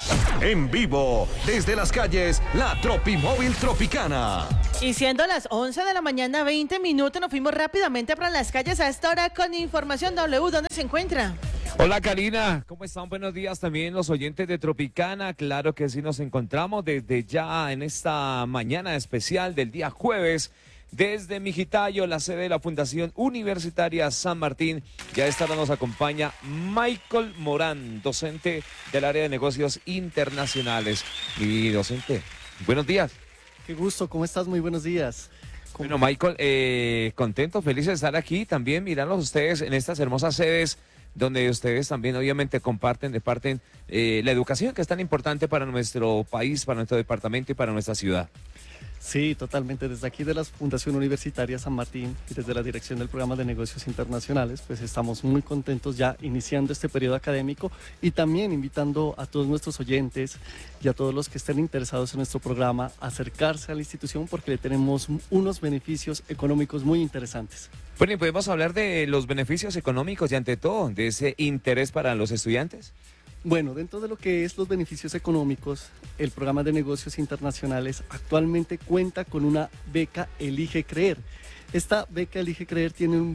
En vivo, desde las calles, la Tropimóvil Tropicana. Y siendo las 11 de la mañana, 20 minutos, nos fuimos rápidamente para las calles a esta hora con información W. ¿Dónde se encuentra? Hola Karina, ¿cómo están? Buenos días también los oyentes de Tropicana. Claro que sí, nos encontramos desde ya en esta mañana especial del día jueves. Desde Mijitayo, la sede de la Fundación Universitaria San Martín, ya esta hora nos acompaña Michael Morán, docente del área de negocios internacionales. Y docente, buenos días. Qué gusto, ¿cómo estás? Muy buenos días. Bueno, Michael, contento, feliz de estar aquí también, mirarlos ustedes en estas hermosas sedes donde ustedes también obviamente comparten la educación que es tan importante para nuestro país, para nuestro departamento y para nuestra ciudad. Sí, totalmente. Desde aquí de la Fundación Universitaria San Martín y desde la Dirección del Programa de Negocios Internacionales, pues estamos muy contentos ya iniciando este periodo académico y también invitando a todos nuestros oyentes y a todos los que estén interesados en nuestro programa a acercarse a la institución porque le tenemos unos beneficios económicos muy interesantes. Bueno, ¿y podemos hablar de los beneficios económicos y ante todo de ese interés para los estudiantes? Bueno, dentro de lo que es los beneficios económicos, el programa de negocios internacionales actualmente cuenta con una beca Elige Creer. Esta beca Elige Creer tiene un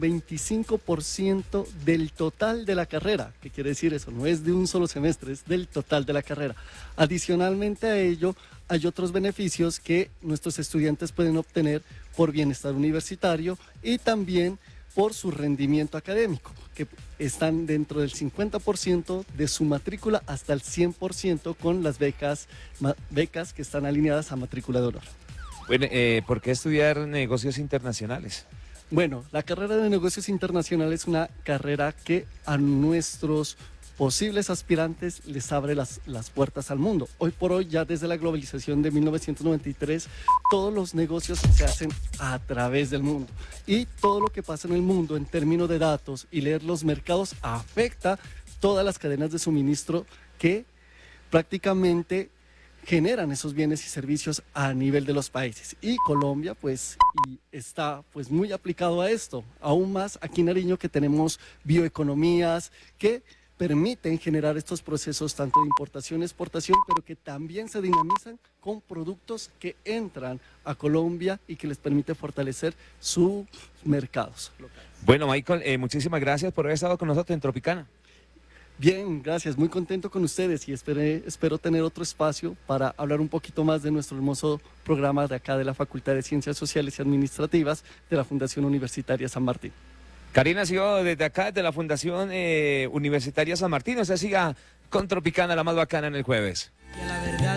25% del total de la carrera. ¿Qué quiere decir eso? No es de un solo semestre, es del total de la carrera. Adicionalmente a ello, hay otros beneficios que nuestros estudiantes pueden obtener por bienestar universitario y también por su rendimiento académico, que están dentro del 50% de su matrícula hasta el 100% con las becas que están alineadas a matrícula de honor. Bueno, ¿por qué estudiar negocios internacionales? Bueno, la carrera de negocios internacionales es una carrera que a nuestros posibles aspirantes les abre las puertas al mundo. Hoy por hoy, ya desde la globalización de 1993, todos los negocios se hacen a través del mundo. Y todo lo que pasa en el mundo en términos de datos y leer los mercados afecta todas las cadenas de suministro que prácticamente generan esos bienes y servicios a nivel de los países. Y Colombia está muy aplicado a esto. Aún más aquí en Nariño, que tenemos bioeconomías que permiten generar estos procesos tanto de importación y exportación, pero que también se dinamizan con productos que entran a Colombia y que les permite fortalecer sus mercados locales. Bueno, Michael, muchísimas gracias por haber estado con nosotros en Tropicana. Bien, gracias, muy contento con ustedes y espero tener otro espacio para hablar un poquito más de nuestro hermoso programa de acá de la Facultad de Ciencias Sociales y Administrativas de la Fundación Universitaria San Martín. Karina ha sido desde acá, desde la Fundación Universitaria San Martín. O sea, siga con Tropicana, la más bacana en el jueves.